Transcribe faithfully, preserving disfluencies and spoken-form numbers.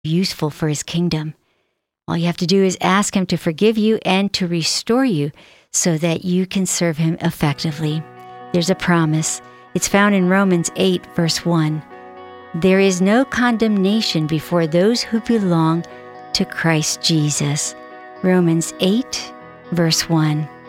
useful for his kingdom. All you have to do is ask him to forgive you and to restore you so that you can serve him effectively. There's a promise. It's found in Romans eight, verse one. There is no condemnation before those who belong to Christ Jesus. Romans eight, verse one.